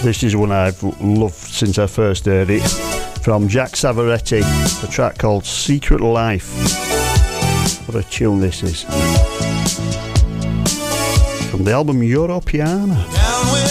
This is one I've loved since I first heard it. From Jack Savoretti, a track called Secret Life. What a tune this is. From the album Europiana.